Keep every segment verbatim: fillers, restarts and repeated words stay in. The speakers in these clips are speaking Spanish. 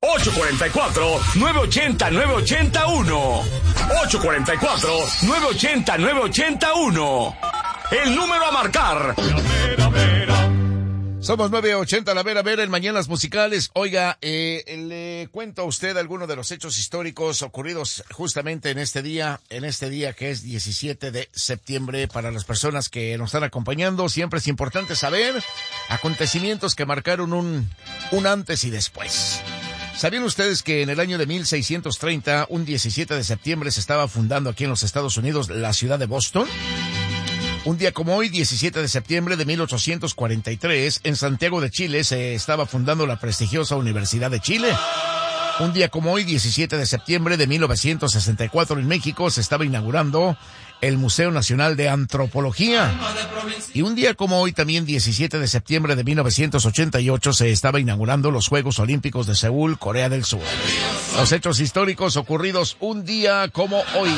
ocho cuatro cuatro, nueve ocho cero, nueve ocho cero uno. ocho cuatro cuatro, nueve ocho cero, nueve ocho cero uno. El número a marcar. La mera, mera. Somos nueve ochenta, la vera vera en Mañanas Musicales. Oiga, eh, le cuento a usted algunos de los hechos históricos ocurridos justamente en este día, en este día que es diecisiete de septiembre. Para las personas que nos están acompañando, siempre es importante saber acontecimientos que marcaron un, un antes y después. ¿Sabían ustedes que en el año de mil seiscientos treinta, un diecisiete de septiembre, se estaba fundando aquí en los Estados Unidos la ciudad de Boston? Un día como hoy, diecisiete de septiembre de mil ochocientos cuarenta y tres, en Santiago de Chile se estaba fundando la prestigiosa Universidad de Chile. Un día como hoy, diecisiete de septiembre de mil novecientos sesenta y cuatro, en México se estaba inaugurando el Museo Nacional de Antropología. Y un día como hoy, también diecisiete de septiembre de mil novecientos ochenta y ocho, se estaba inaugurando los Juegos Olímpicos de Seúl, Corea del Sur. Los hechos históricos ocurridos un día como hoy.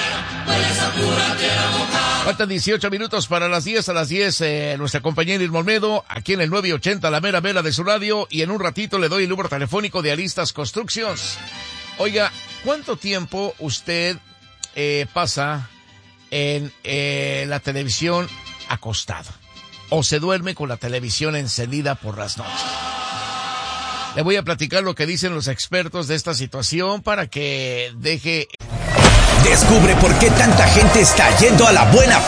Faltan dieciocho minutos para las diez. A las diez, eh, nuestra compañera Irma Olmedo, aquí en el nueve ochenta, la mera mera de su radio, y en un ratito le doy el número telefónico de Aristas Constructions. Oiga, ¿cuánto tiempo usted eh, pasa en eh, la televisión acostado? ¿O se duerme con la televisión encendida por las noches? Le voy a platicar lo que dicen los expertos de esta situación para que deje... Descubre por qué tanta gente está yendo a la buena